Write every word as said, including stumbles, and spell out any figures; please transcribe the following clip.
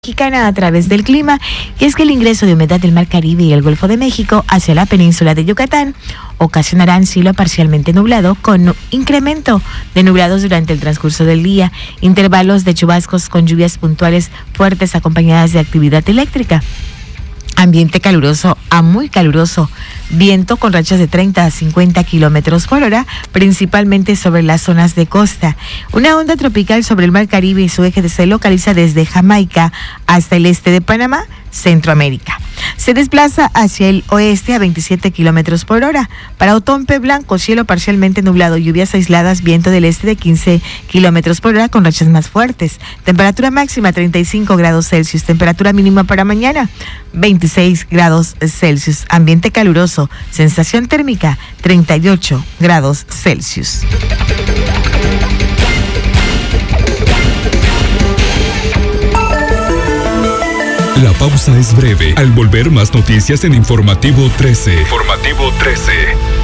Mexicana a través del clima, y es que el ingreso de humedad del Mar Caribe y el Golfo de México hacia la península de Yucatán ocasionarán cielo parcialmente nublado con incremento de nublados durante el transcurso del día, intervalos de chubascos con lluvias puntuales fuertes acompañadas de actividad eléctrica. Ambiente caluroso a muy caluroso, viento con rachas de treinta a cincuenta kilómetros por hora, principalmente sobre las zonas de costa. Una onda tropical sobre el Mar Caribe y su eje se localiza desde Jamaica hasta el este de Panamá, Centroamérica. Se desplaza hacia el oeste a veintisiete kilómetros por hora. Para Otompe Blanco, cielo parcialmente nublado, lluvias aisladas, viento del este de quince kilómetros por hora con rachas más fuertes. Temperatura máxima treinta y cinco grados Celsius. Temperatura mínima para mañana veintiséis grados Celsius. Ambiente caluroso. Sensación térmica treinta y ocho grados Celsius. La pausa es breve. Al volver, más noticias en Informativo trece. Informativo trece.